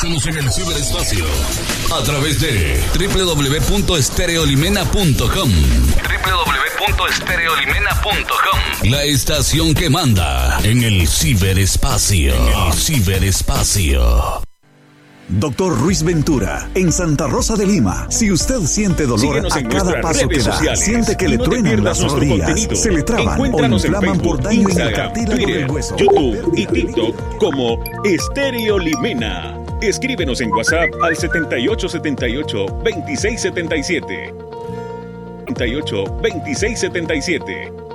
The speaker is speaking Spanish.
Estamos en el ciberespacio a través de www.estereolimena.com. www.estereolimena.com. La estación que manda en el ciberespacio. Doctor Ruiz Ventura, en Santa Rosa de Lima. Si usted siente dolor a cada paso que da, siente que le truenan las rodillas, se le traban o inflaman por daño en el cartílago del hueso, YouTube y TikTok como Estéreo Limena. Escríbenos en WhatsApp al 7878-2677. 78-2677.